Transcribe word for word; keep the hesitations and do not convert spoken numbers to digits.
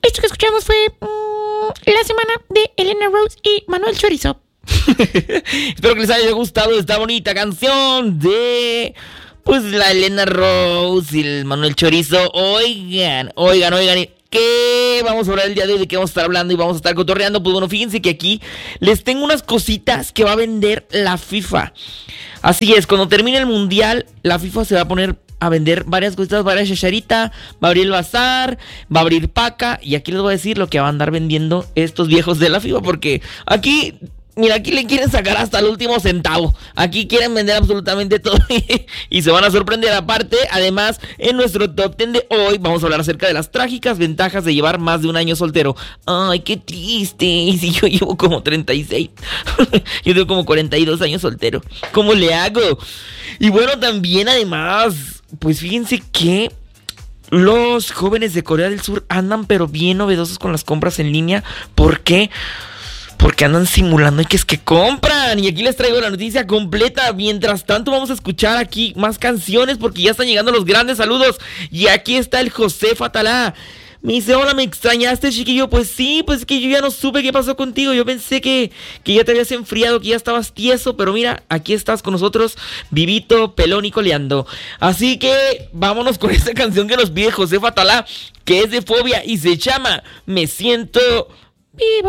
Esto que escuchamos fue mmm, la semana de Elena Rose y Manuel Chorizo. Espero que les haya gustado esta bonita canción de... pues la Elena Rose y el Manuel Chorizo. Oigan, oigan, oigan... ¿qué vamos a hablar el día de hoy? ¿De qué vamos a estar hablando y vamos a estar cotorreando? Pues bueno, fíjense que aquí les tengo unas cositas que va a vender la FIFA. Así es, cuando termine el mundial, la FIFA se va a poner a vender varias cositas, varias chacharitas. Va a abrir el bazar, va a abrir Paca. Y aquí les voy a decir lo que van a andar vendiendo estos viejos de la FIFA. Porque aquí... mira, aquí le quieren sacar hasta el último centavo. Aquí quieren vender absolutamente todo. Y se van a sorprender aparte. Además, en nuestro top diez de hoy vamos a hablar acerca de las trágicas ventajas de llevar más de un año soltero. Ay, qué triste. Y si yo llevo como treinta y seis. Yo tengo como cuarenta y dos años soltero. ¿Cómo le hago? Y bueno, también además, pues fíjense que los jóvenes de Corea del Sur andan pero bien novedosos con las compras en línea. ¿Por qué? Porque andan simulando y que es que compran. Y aquí les traigo la noticia completa. Mientras tanto vamos a escuchar aquí más canciones porque ya están llegando los grandes saludos. Y aquí está el José Fatalá. Me dice, hola, ¿me extrañaste, chiquillo? Pues sí, pues es que yo ya no supe qué pasó contigo. Yo pensé que, que ya te habías enfriado, que ya estabas tieso. Pero mira, aquí estás con nosotros, vivito, pelón y coleando. Así que vámonos con esta canción que nos pide José Fatalá, que es de Fobia y se llama Me Siento Vivo.